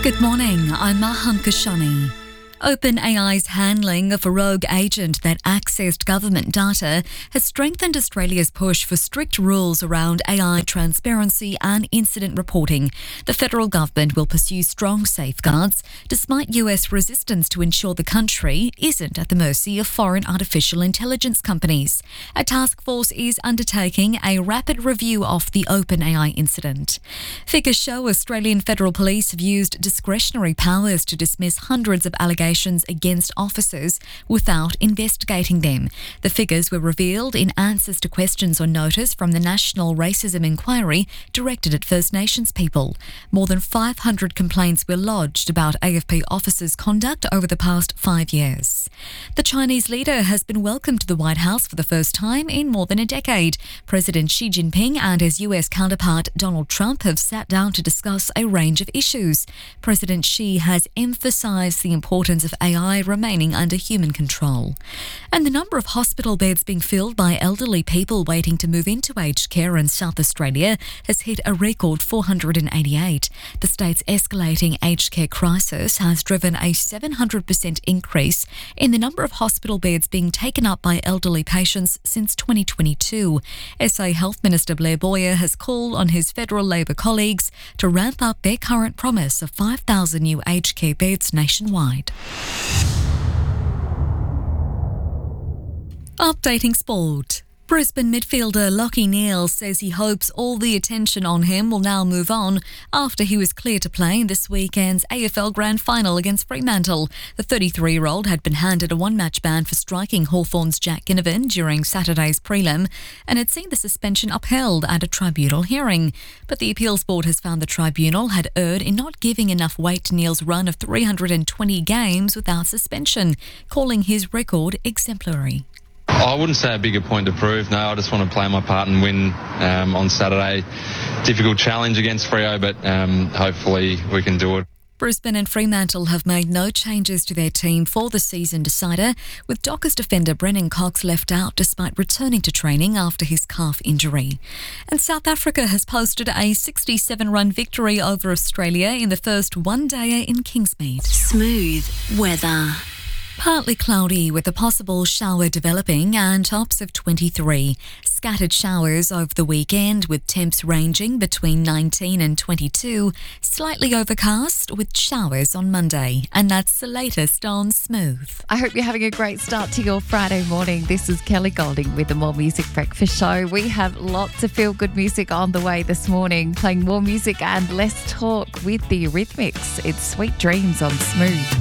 Good morning, I'm Mahan Kashani. OpenAI's handling of a rogue agent that accessed government data has strengthened Australia's push for strict rules around AI transparency and incident reporting. The federal government will pursue strong safeguards, despite US resistance to ensure the country isn't at the mercy of foreign artificial intelligence companies. A task force is undertaking a rapid review of the OpenAI incident. Figures show Australian Federal Police have used discretionary powers to dismiss hundreds of allegations against officers without investigating them. The figures were revealed in answers to questions on notice from the National Racism Inquiry directed at First Nations people. More than 500 complaints were lodged about AFP officers' conduct over the past 5 years. The Chinese leader has been welcomed to the White House for the first time in more than a decade. President Xi Jinping and his US counterpart Donald Trump have sat down to discuss a range of issues. President Xi has emphasised the importance of AI remaining under human control. And the number of hospital beds being filled by elderly people waiting to move into aged care in South Australia has hit a record 488. The state's escalating aged care crisis has driven a 700% increase in the number of hospital beds being taken up by elderly patients since 2022. SA Health Minister Blair Boyer has called on his federal Labor colleagues to ramp up their current promise of 5,000 new aged care beds nationwide. Updating sport. Brisbane midfielder Lachie Neale says he hopes all the attention on him will now move on after he was cleared to play in this weekend's AFL Grand Final against Fremantle. The 33-year-old had been handed a one-match ban for striking Hawthorn's Jack Ginnivan during Saturday's prelim and had seen the suspension upheld at a tribunal hearing. But the appeals board has found the tribunal had erred in not giving enough weight to Neale's run of 320 games without suspension, calling his record exemplary. I wouldn't say a bigger point to prove. No, I just want to play my part and win on Saturday. Difficult challenge against Freo, but hopefully we can do it. Brisbane and Fremantle have made no changes to their team for the season decider, with Dockers defender Brennan Cox left out despite returning to training after his calf injury. And South Africa has posted a 67-run victory over Australia in the first one-dayer in Kingsmead. Smooth weather. Partly cloudy with a possible shower developing and tops of 23. Scattered showers over the weekend with temps ranging between 19 and 22. Slightly overcast with showers on Monday. And that's the latest on Smooth. I hope you're having a great start to your Friday morning. This is Kelly Golding with the More Music Breakfast Show. We have lots of feel-good music on the way this morning, playing more music and less talk with the Eurythmics. It's Sweet Dreams on Smooth.